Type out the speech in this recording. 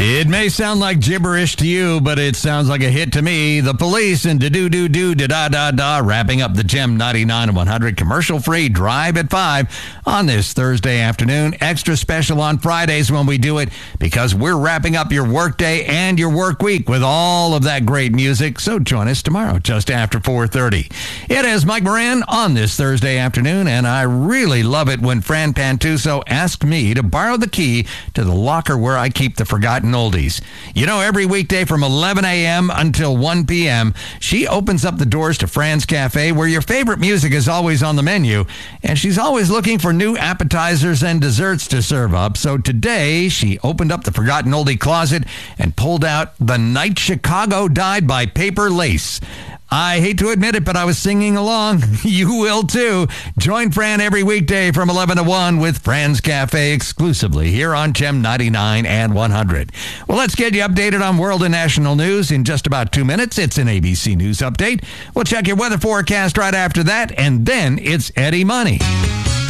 It may sound like gibberish to you, but it sounds like a hit to me. The Police and da-do-do-do-da-da-da-da, wrapping up the Gem 99 and 100 commercial-free Drive at 5 on this Thursday afternoon. Extra special on Fridays when we do it because we're wrapping up your workday and your work week with all of that great music. So join us tomorrow just after 4:30. It is Mike Moran on this Thursday afternoon, and I really love it when Fran Pantuso asked me to borrow the key to the locker where I keep the forgotten oldies. You know, every weekday from 11 a.m. until 1 p.m., she opens up the doors to Fran's Cafe, where your favorite music is always on the menu, and she's always looking for new appetizers and desserts to serve up. So today, she opened up the forgotten oldie closet and pulled out The Night Chicago Died by Paper Lace. I hate to admit it, but I was singing along. You will too. Join Fran every weekday from 11 to 1 with Fran's Cafe exclusively here on Gem 99 and 100. Well, let's get you updated on world and national news in just about 2 minutes. It's an ABC News update. We'll check your weather forecast right after that, and then it's Eddie Money.